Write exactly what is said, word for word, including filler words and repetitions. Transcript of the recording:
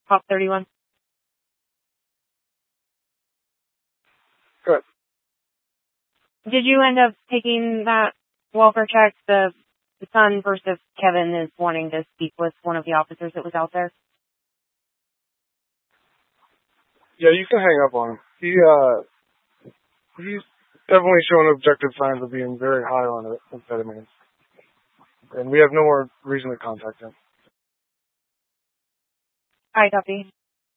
Pop thirty-one. Good. Did you end up taking that welfare check? The, the son versus Kevin is wanting to speak with one of the officers that was out there. Yeah, you can hang up on him. He, uh, he's definitely showing objective signs of being very high on amphetamines. And we have no more reason to contact him. I copy.